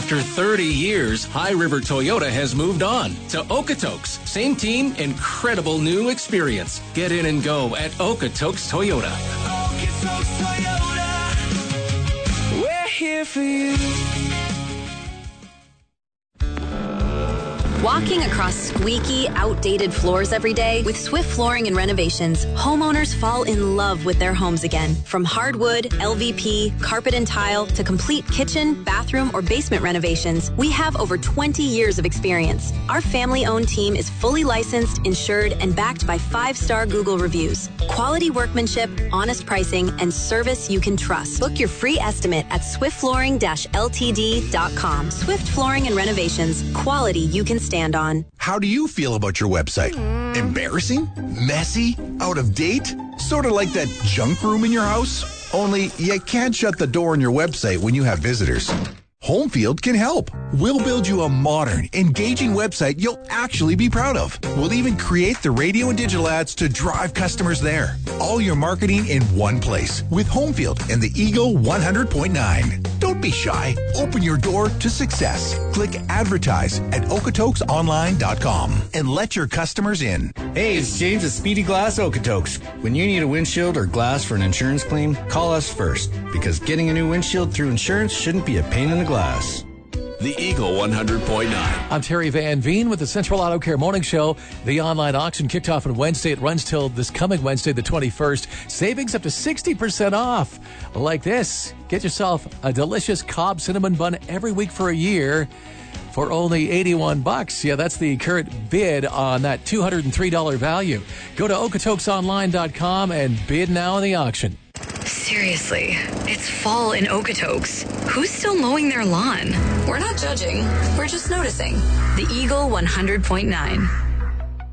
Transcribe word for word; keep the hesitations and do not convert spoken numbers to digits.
After thirty years, High River Toyota has moved on to Okotoks. Same team, incredible new experience. Get in and go at Okotoks Toyota. Okotoks Toyota. We're here for you. Walking across squeaky, outdated floors every day, with Swift Flooring and Renovations, homeowners fall in love with their homes again. From hardwood, L V P, carpet and tile, to complete kitchen, bathroom, or basement renovations, we have over twenty years of experience. Our family-owned team is fully licensed, insured, and backed by five-star Google reviews. Quality workmanship, honest pricing, and service you can trust. Book your free estimate at swift flooring dash L T D dot com. Swift Flooring and Renovations. Quality you can stand on. How do you feel about your website? Mm. Embarrassing? Messy? Out of date? Sort of like that junk room in your house? Only you can't shut the door on your website when you have visitors. Homefield can help. We'll build you a modern, engaging website you'll actually be proud of. We'll even create the radio and digital ads to drive customers there. All your marketing in one place with Homefield and the Eagle one hundred point nine. Don't be shy. Open your door to success. Click advertise at Okotoks online dot com and let your customers in. Hey, it's James at Speedy Glass Okotoks. When you need a windshield or glass for an insurance claim, call us first, because getting a new windshield through insurance shouldn't be a pain in the glass. The Eagle one hundred point nine. I'm Terry Van Veen with the Central Auto Care Morning Show. The online auction kicked off on Wednesday. It runs till this coming Wednesday, the twenty-first. Savings up to sixty percent off. Like this. Get yourself a delicious Cobb cinnamon bun every week for a year for only eighty-one bucks. Yeah, that's the current bid on that two hundred three dollars value. Go to Okotoks online dot com and bid now in the auction. Seriously, it's fall in Okotoks. Who's still mowing their lawn? We're not judging. We're just noticing. The Eagle one hundred point nine.